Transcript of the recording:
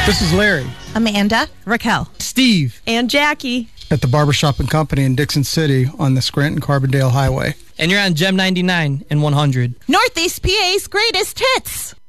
This is Larry. Amanda. Raquel. Steve. And Jackie. At the Barbershop and Company in Dixon City on the Scranton-Carbondale Highway. And you're on Gem 99 and 100. Northeast PA's greatest hits.